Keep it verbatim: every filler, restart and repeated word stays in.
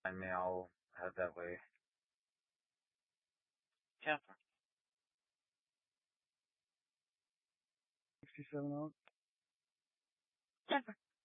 I mean, I'll head that way. Catherine. sixty-seven out. Jennifer.